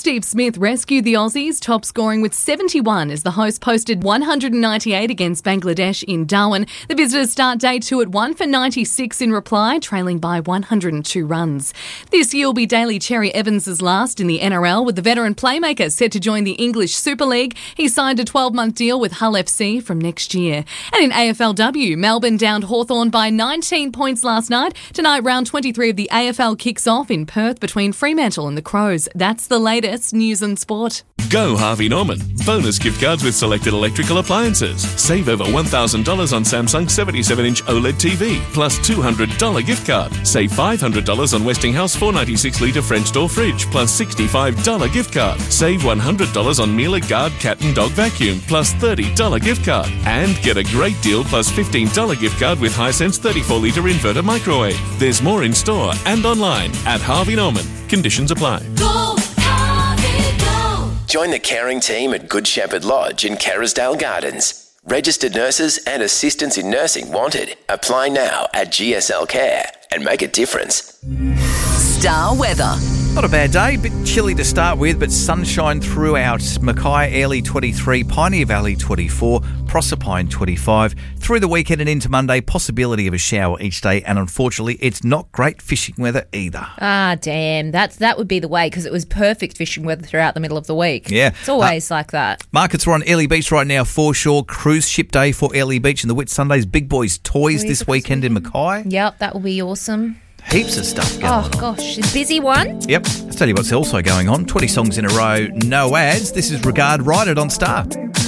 Steve Smith rescued the Aussies, top scoring with 71 as the host posted 198 against Bangladesh in Darwin. The visitors start day 2 at 1 for 96 in reply, trailing by 102 runs. This year will be Daly Cherry Evans' last in the NRL, with the veteran playmaker set to join the English Super League. He signed a 12-month deal with Hull FC from next year. And in AFLW, Melbourne downed Hawthorn by 19 points last night. Tonight, round 23 of the AFL kicks off in Perth between Fremantle and the Crows. That's the latest news and sport. Go Harvey Norman. Bonus gift cards with selected electrical appliances. Save over $1,000 on Samsung 77-inch OLED TV, plus $200 gift card. Save $500 on Westinghouse 496-litre French door fridge, plus $65 gift card. Save $100 on Miele Guard cat and dog vacuum, plus $30 gift card. And get a great deal plus $15 gift card with Hisense 34-litre inverter microwave. There's more in store and online at Harvey Norman. Conditions apply. Go, Harvey, go. Join the caring team at Good Shepherd Lodge in Kerrisdale Gardens. Registered nurses and assistants in nursing wanted. Apply now at GSL Care and make a difference. Star weather. Not a bad day, bit chilly to start with, but sunshine throughout. Mackay, Airlie 23, Pioneer Valley 24, Proserpine 25. Through the weekend and into Monday, possibility of a shower each day, and unfortunately, it's not great fishing weather either. Ah, damn. That would be the way, because it was perfect fishing weather throughout the middle of the week. Yeah. It's always like that. Markets are on Airlie Beach right now, foreshore, cruise ship day for Airlie Beach and the Whitsundays, Big Boys Toys this weekend in Mackay. Yep, that will be awesome. Heaps of stuff going on. Oh, gosh. A busy one. Yep. I'll tell you what's also going on. 20 songs in a row, no ads. This is Regard, Ride It on Star.